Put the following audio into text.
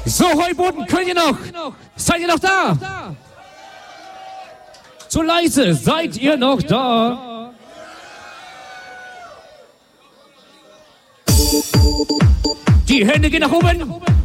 So, Heuboden, könnt ihr noch? Seid ihr noch da? Zu leise, seid ihr noch da? Die Hände gehen nach oben.